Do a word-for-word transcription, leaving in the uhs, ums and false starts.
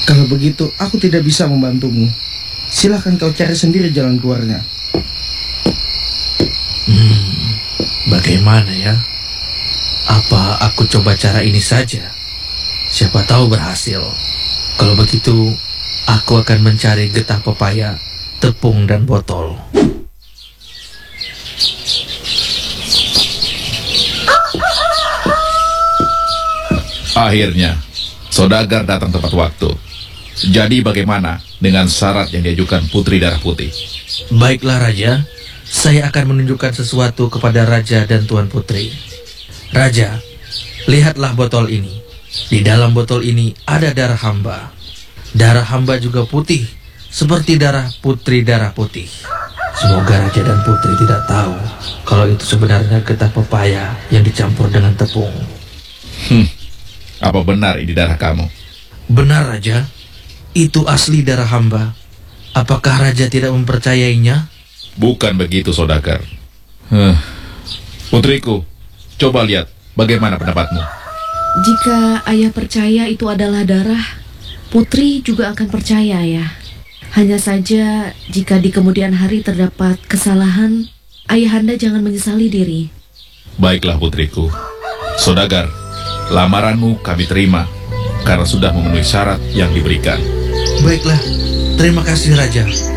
Kalau begitu, aku tidak bisa membantumu. Silahkan kau cari sendiri jalan keluarnya. Hmm, bagaimana ya? Apa aku coba cara ini saja? Siapa tahu berhasil. Kalau begitu, aku akan mencari getah pepaya, tepung, dan botol. Akhirnya, Saudagar datang tepat waktu. Jadi bagaimana dengan syarat yang diajukan Putri Darah Putih? Baiklah Raja, saya akan menunjukkan sesuatu kepada Raja dan Tuan Putri. Raja, lihatlah botol ini. Di dalam botol ini ada darah hamba. Darah hamba juga putih, seperti darah Putri Darah Putih. Semoga Raja dan Putri tidak tahu kalau itu sebenarnya getah pepaya yang dicampur dengan tepung. Hmm, apa benar ini darah kamu? Benar Raja, itu asli darah hamba. Apakah Raja tidak mempercayainya? Bukan begitu, Saudagar. Huh. Putriku, coba lihat bagaimana pendapatmu. Jika ayah percaya itu adalah darah, Putri juga akan percaya ya. Hanya saja jika di kemudian hari terdapat kesalahan, ayahanda jangan menyesali diri. Baiklah putriku. Saudagar, lamaranmu kami terima karena sudah memenuhi syarat yang diberikan. Baiklah, terima kasih Raja.